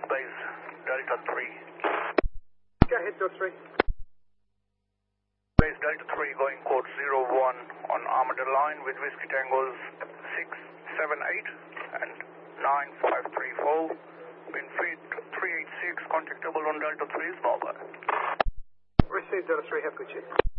base Delta 3. Go ahead, Delta 3. Base Delta 3 going code 01 on Armadale line with Whiskey Tangos 678 and 9534. Wind feed 386, contactable on Delta 3's mobile. Received Delta 3, have a good check.